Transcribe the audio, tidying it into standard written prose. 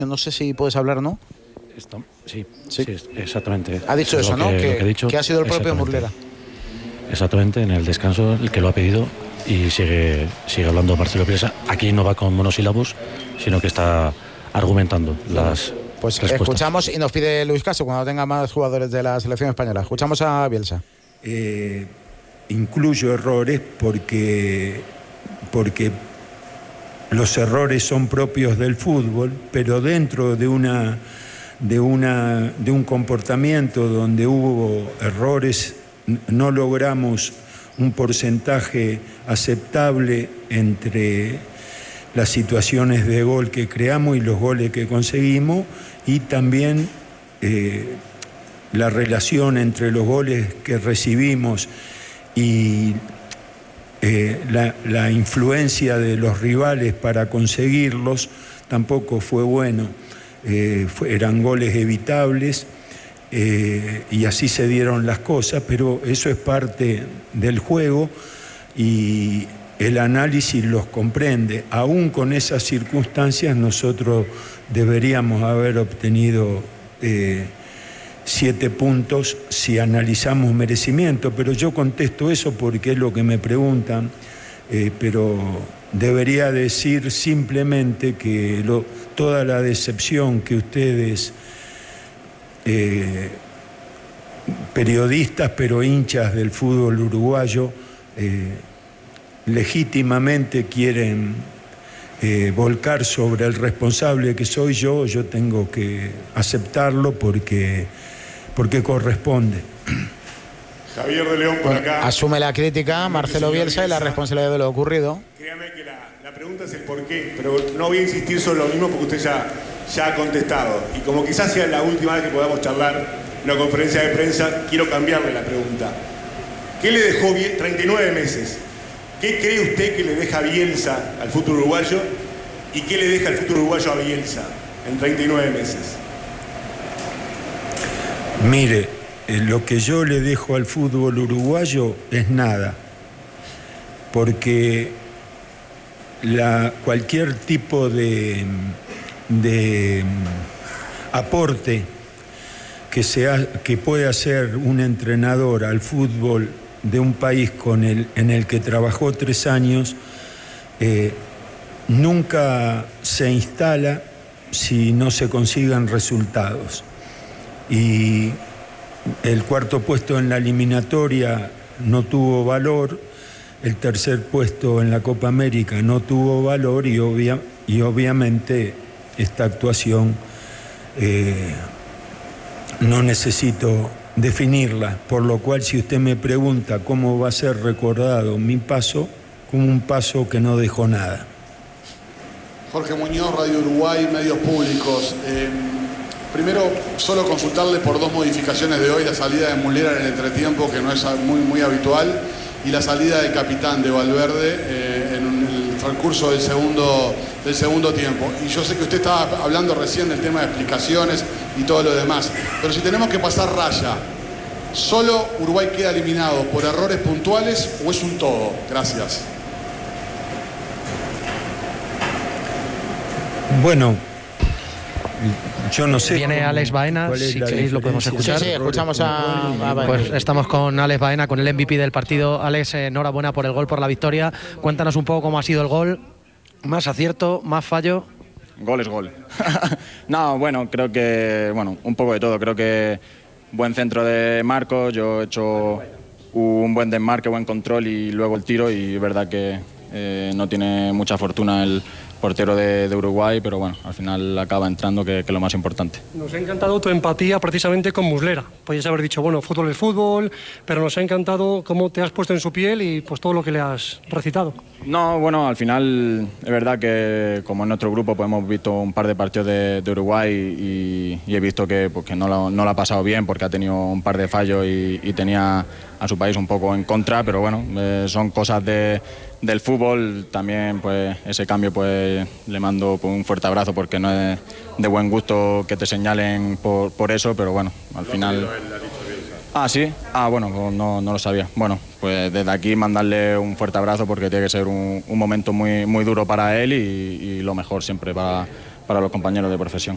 No sé si puedes hablar o no. Sí, exactamente. Ha dicho eso, ¿no? Que ha sido el propio Murlera. Exactamente, en el descanso el que lo ha pedido, y sigue hablando Marcelo Bielsa. Aquí no va con monosílabos, sino que está argumentando las respuestas. Escuchamos, y nos pide Luis Caso cuando tenga más jugadores de la selección española. Escuchamos a Bielsa. Incluyo errores porque los errores son propios del fútbol, pero dentro de un comportamiento donde hubo errores, no logramos un porcentaje aceptable entre las situaciones de gol que creamos y los goles que conseguimos, y también la relación entre los goles que recibimos y la influencia de los rivales para conseguirlos tampoco fue bueno. Eran goles evitables, y así se dieron las cosas, pero eso es parte del juego y el análisis los comprende. Aún con esas circunstancias nosotros deberíamos haber obtenido 7 puntos si analizamos merecimiento, pero yo contesto eso porque es lo que me preguntan, pero debería decir simplemente que toda la decepción que ustedes, periodistas pero hinchas del fútbol uruguayo, legítimamente quieren volcar sobre el responsable que soy yo tengo que aceptarlo porque corresponde. Javier de León por acá. Asume la crítica Marcelo Bielsa y la responsabilidad de lo ocurrido. Créame que la pregunta es el por qué, pero no voy a insistir sobre lo mismo porque usted ya ha contestado. Y como quizás sea la última vez que podamos charlar en una conferencia de prensa, quiero cambiarle la pregunta. ¿Qué le dejó 39 meses? ¿Qué cree usted que le deja Bielsa al fútbol uruguayo? ¿Y qué le deja el fútbol uruguayo a Bielsa en 39 meses? Mire, lo que yo le dejo al fútbol uruguayo es nada, porque cualquier tipo de aporte que pueda hacer un entrenador al fútbol de un país en el que trabajó 3 años, nunca se instala si no se consigan resultados. Y el 4.º puesto en la eliminatoria no tuvo valor, el 3.er puesto en la Copa América no tuvo valor, y obviamente esta actuación no necesito definirla, por lo cual si usted me pregunta cómo va a ser recordado mi paso, como un paso que no dejó nada. Jorge Muñoz, Radio Uruguay, medios públicos. Primero, solo consultarle por 2 modificaciones de hoy: la salida de Murlera en el entretiempo, que no es muy habitual, y la salida del capitán de Valverde en el transcurso del segundo tiempo. Y yo sé que usted estaba hablando recién del tema de explicaciones y todo lo demás, pero si tenemos que pasar raya, ¿solo Uruguay queda eliminado por errores puntuales o es un todo? Gracias. Bueno, yo no sé. Viene Alex Baena, si queréis lo podemos escuchar. Sí, escuchamos a Baena. Pues estamos con Alex Baena, con el MVP del partido. Alex, enhorabuena por el gol, por la victoria. Cuéntanos un poco cómo ha sido el gol. ¿Más acierto, más fallo? Gol es gol. No, bueno, creo que un poco de todo. Creo que buen centro de Marcos, yo he hecho un buen desmarque, buen control y luego el tiro, y es verdad que no tiene mucha fortuna el portero de Uruguay, pero bueno, al final acaba entrando, que es lo más importante. Nos ha encantado tu empatía precisamente con Muslera. Podrías haber dicho, bueno, fútbol es fútbol, pero nos ha encantado cómo te has puesto en su piel y pues todo lo que le has recitado. No, bueno, al final es verdad que como en nuestro grupo pues hemos visto un par de partidos de Uruguay y he visto que no lo ha pasado bien porque ha tenido un par de fallos y tenía a su país un poco en contra, pero bueno, son cosas del fútbol. También pues ese cambio pues le mando un fuerte abrazo porque no es de buen gusto que te señalen por eso, pero bueno, al final... Ah, ¿sí? Ah, bueno, pues no lo sabía. Bueno, pues desde aquí mandarle un fuerte abrazo porque tiene que ser un momento muy, muy duro para él y lo mejor siempre para los compañeros de profesión.